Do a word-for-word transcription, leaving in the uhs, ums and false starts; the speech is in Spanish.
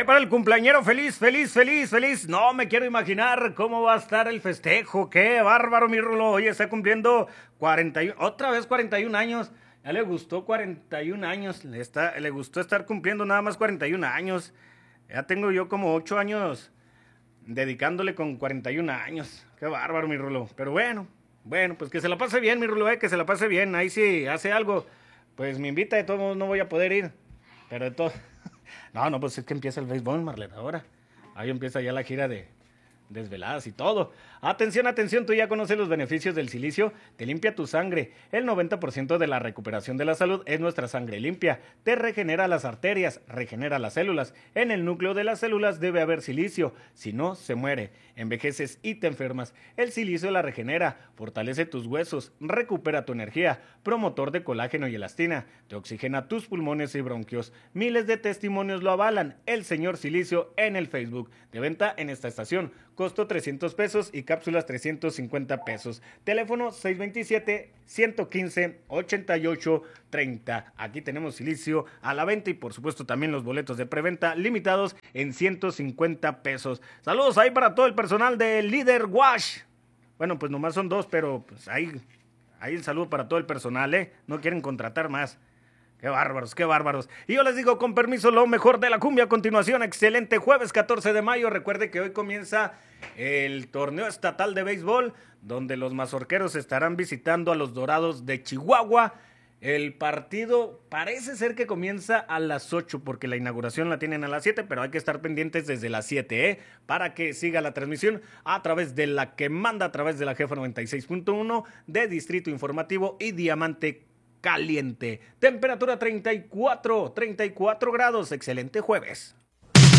para el cumpleañero, feliz, feliz, feliz, feliz. No me quiero imaginar cómo va a estar el festejo. Qué bárbaro, mi Rulo. Oye, está cumpliendo cuarenta y uno, otra vez cuarenta y un años. Ya le gustó cuarenta y un años. Le, está, le gustó estar cumpliendo nada más cuarenta y un años. Ya tengo yo como ocho años dedicándole con cuarenta y un años. Qué bárbaro, mi Rulo. Pero bueno, bueno, pues que se la pase bien, mi Rulo, eh, que se la pase bien. Ahí sí hace algo, pues me invita, de todos modos no voy a poder ir. Pero de todo... No, no, pues es que empieza el béisbol, Marlene, ahora. Ahí empieza ya la gira de desveladas y todo. Atención, atención, tú ya conoces los beneficios del silicio. Te limpia tu sangre. El noventa por ciento de la recuperación de la salud es nuestra sangre limpia. Te regenera las arterias, regenera las células. En el núcleo de las células debe haber silicio. Si no, se muere. Envejeces y te enfermas. El silicio la regenera, fortalece tus huesos, recupera tu energía, promotor de colágeno y elastina, te oxigena tus pulmones y bronquios. Miles de testimonios lo avalan. El señor Silicio en el Facebook. De venta en esta estación. Costo trescientos pesos y cápsulas trescientos cincuenta pesos. Teléfono seis dos siete, uno uno cinco, ocho ocho tres cero. Aquí tenemos silicio a la venta y por supuesto también los boletos de preventa limitados en ciento cincuenta pesos. Saludos ahí para todo el personal de Líder Wash. Bueno, pues nomás son dos, pero pues ahí, ahí el saludo para todo el personal, ¿eh? No quieren contratar más. Qué bárbaros, qué bárbaros. Y yo les digo, con permiso, lo mejor de la cumbia. A continuación, excelente jueves catorce de mayo. Recuerde que hoy comienza el torneo estatal de béisbol, donde los mazorqueros estarán visitando a los Dorados de Chihuahua. El partido parece ser que comienza a las ocho, porque la inauguración la tienen a las siete, pero hay que estar pendientes desde las siete, ¿eh? Para que siga la transmisión a través de la que manda, a través de la Jefa noventa y seis punto uno, de Distrito Informativo y Diamante Caliente. Temperatura treinta y cuatro, treinta y cuatro grados. Excelente jueves.